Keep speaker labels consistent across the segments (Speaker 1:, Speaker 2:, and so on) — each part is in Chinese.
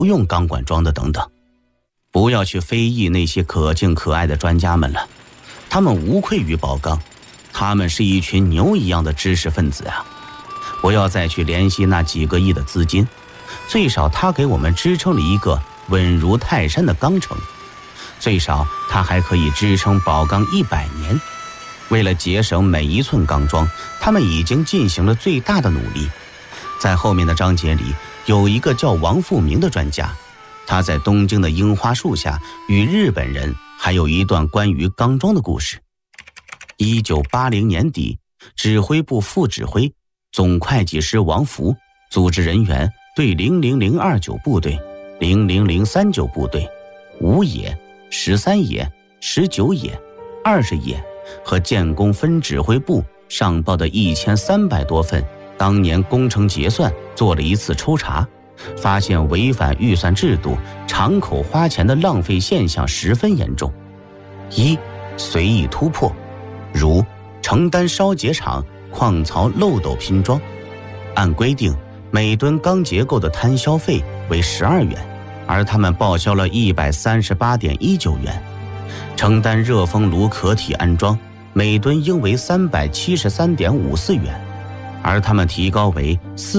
Speaker 1: 不用钢管装的等等。不要去非议那些可敬可爱的专家们了，他们无愧于宝钢，他们是一群牛一样的知识分子啊！不要再去怜惜那几个亿的资金，最少他给我们支撑了一个稳如泰山的钢城，最少他还可以支撑宝钢100年。为了节省每一寸钢桩，他们已经进行了最大的努力。在后面的章节里，有一个叫王富明的专家，他在东京的樱花树下与日本人还有一段关于钢桩的故事。1980年底，指挥部副指挥、总会计师王福组织人员对00029部队、00039部队、5野、13野、19野、20野和建工分指挥部上报的1300多份当年工程结算做了一次抽查，发现违反预算制度、敞口花钱的浪费现象十分严重。一、随意突破，如承担烧结厂矿槽漏斗拼装，按规定每吨钢结构的摊销费为12元，而他们报销了138.19元。承担热风炉壳体安装，每吨应为373.54元，而他们提高为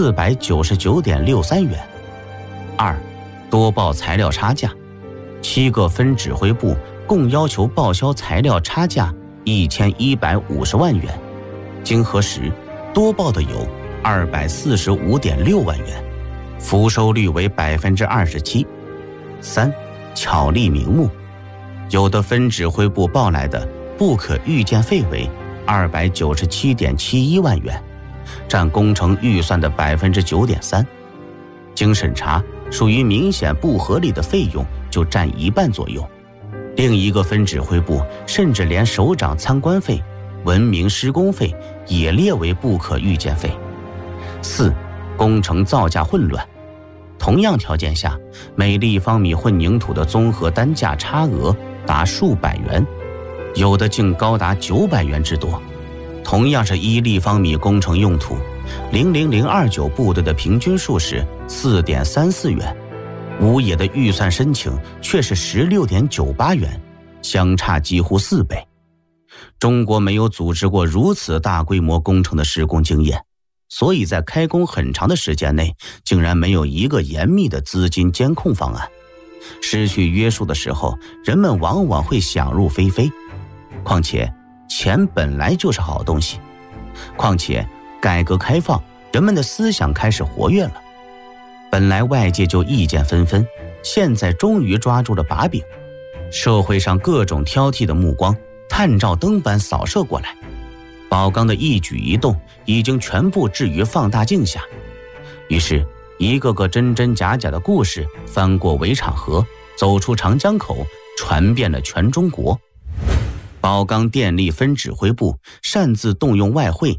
Speaker 1: 499.63元。二、多报材料差价，7个分指挥部共要求报销材料差价1150万元，经核实，多报的有245.6万元，复收率为27%。三、巧立名目，有的分指挥部报来的不可预见费为297.71万元，占工程预算的9.3%。经审查，属于明显不合理的费用就占1半左右。另一个分指挥部甚至连首长参观费、文明施工费也列为不可预见费。四、工程造价混乱，同样条件下，每立方米混凝土的综合单价差额达数百元，有的竟高达900元之多。同样是1立方米工程用土，00029部队的平均数是4.34元，5野的预算申请却是16.98元，相差几乎4倍。中国没有组织过如此大规模工程的施工经验，所以在开工很长的时间内，竟然没有一个严密的资金监控方案。失去约束的时候，人们往往会想入非非。况且钱本来就是好东西，况且改革开放，人们的思想开始活跃了。本来外界就意见纷纷，现在终于抓住了把柄，社会上各种挑剔的目光探照灯般扫射过来，宝钢的一举一动已经全部置于放大镜下。于是一个个真真假假的故事翻过围场河，走出长江口，传遍了全中国。宝钢电力分指挥部擅自动用外汇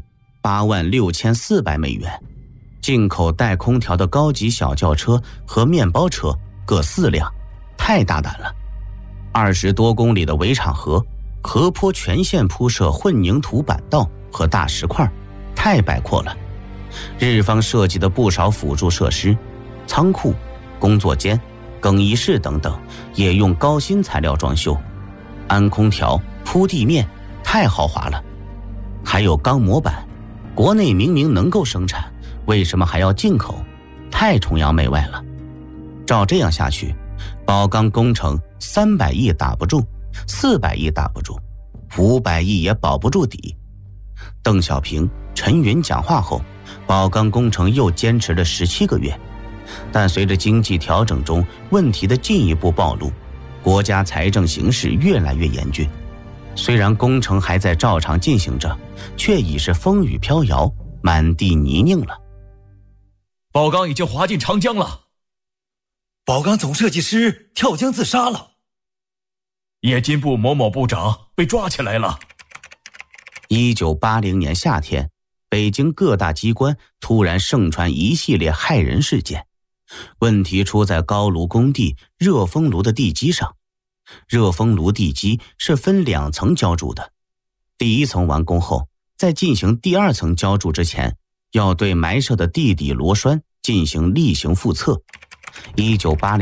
Speaker 1: 86400美元，进口带空调的高级小轿车和面包车各4辆，太大胆了。20多公里的围场河，河坡全线铺设混凝土板道和大石块，太摆阔了。日方设计的不少辅助设施，仓库、工作间、更衣室等等，也用高新材料装修，安空调、铺地面，太豪华了。还有钢模板，国内明明能够生产，为什么还要进口？太崇洋媚外了。照这样下去，宝钢工程300亿打不住，400亿打不住，500亿也保不住底。邓小平、陈云讲话后，宝钢工程又坚持了17个月，但随着经济调整中问题的进一步暴露，国家财政形势越来越严峻。虽然工程还在照常进行着，却已是风雨飘摇，满地泥泞了。
Speaker 2: 宝钢已经滑进长江了。
Speaker 3: 宝钢总设计师跳江自杀了。
Speaker 2: 冶金部某某部长被抓起来了。
Speaker 1: 1980年夏天，北京各大机关突然盛传一系列害人事件，问题出在高炉工地热风炉的地基上。热风炉地基是分2层浇筑的，第1层完工后，在进行第2层浇筑之前，要对埋设的地底螺栓进行例行复测。1980